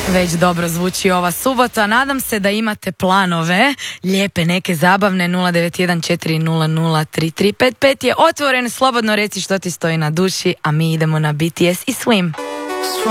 Već dobro zvuči ova subota. Nadam se da imate planove, lijepe neke zabavne. 0914003355 je otvoren, slobodno reci što ti stoji na duši, a mi idemo na BTS i Swim.